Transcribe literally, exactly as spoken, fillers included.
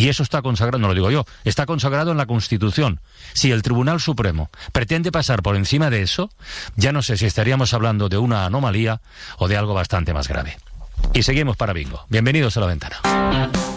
Y eso está consagrado, no lo digo yo, está consagrado en la Constitución. Si el Tribunal Supremo pretende pasar por encima de eso, ya no sé si estaríamos hablando de una anomalía o de algo bastante más grave. Y seguimos para Bingo. Bienvenidos a La Ventana.